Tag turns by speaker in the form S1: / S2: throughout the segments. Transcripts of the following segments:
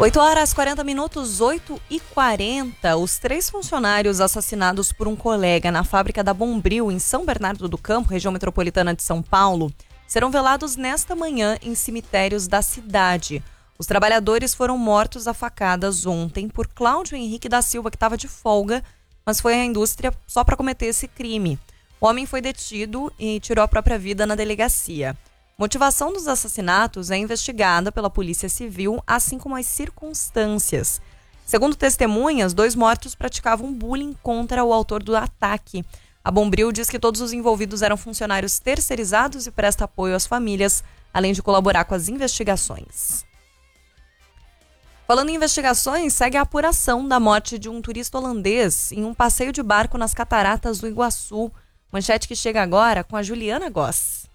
S1: 8h40, 8h40. Os 3 funcionários assassinados por um colega na fábrica da Bombril, em São Bernardo do Campo, região metropolitana de São Paulo, serão velados nesta manhã em cemitérios da cidade. Os trabalhadores foram mortos a facadas ontem por Cláudio Henrique da Silva, que estava de folga, mas foi à indústria só para cometer esse crime. O homem foi detido e tirou a própria vida na delegacia. Motivação dos assassinatos é investigada pela Polícia Civil, assim como as circunstâncias. Segundo testemunhas, 2 mortos praticavam bullying contra o autor do ataque. A Bombril diz que todos os envolvidos eram funcionários terceirizados e presta apoio às famílias, além de colaborar com as investigações. Falando em investigações, segue a apuração da morte de um turista holandês em um passeio de barco nas cataratas do Iguaçu. Manchete que chega agora com a Juliana Goss.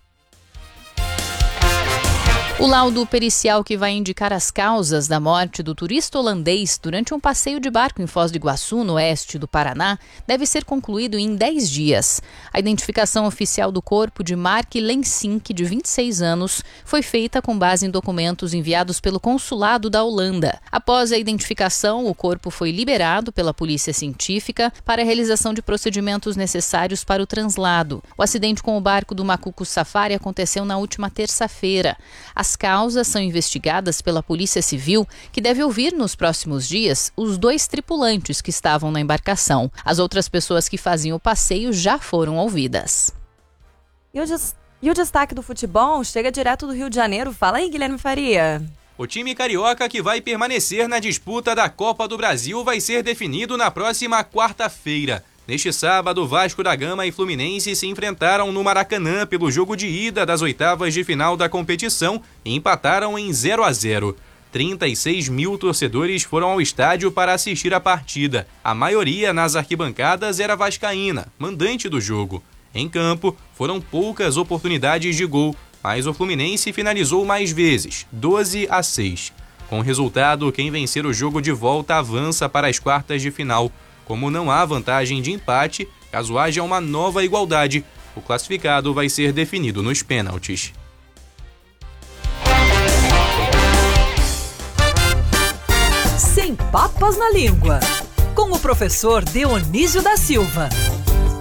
S2: O laudo pericial que vai indicar as causas da morte do turista holandês durante um passeio de barco em Foz do Iguaçu, no oeste do Paraná, deve ser concluído em 10 dias. A identificação oficial do corpo de Mark Lensink, de 26 anos, foi feita com base em documentos enviados pelo consulado da Holanda. Após a identificação, o corpo foi liberado pela polícia científica para a realização de procedimentos necessários para o translado. O acidente com o barco do Macuco Safari aconteceu na última terça-feira. As causas são investigadas pela Polícia Civil, que deve ouvir nos próximos dias os 2 tripulantes que estavam na embarcação. As outras pessoas que faziam o passeio já foram ouvidas.
S1: E o destaque do futebol chega direto do Rio de Janeiro. Fala aí, Guilherme Faria.
S3: O time carioca que vai permanecer na disputa da Copa do Brasil vai ser definido na próxima quarta-feira. Neste sábado, Vasco da Gama e Fluminense se enfrentaram no Maracanã pelo jogo de ida das oitavas de final da competição e empataram em 0-0. 36 mil torcedores foram ao estádio para assistir a partida. A maioria nas arquibancadas era vascaína, mandante do jogo. Em campo, foram poucas oportunidades de gol, mas o Fluminense finalizou mais vezes, 12-6. Com o resultado, quem vencer o jogo de volta avança para as quartas de final. Como não há vantagem de empate, caso haja uma nova igualdade, o classificado vai ser definido nos pênaltis.
S4: Sem papas na língua, com o professor Dionísio da Silva.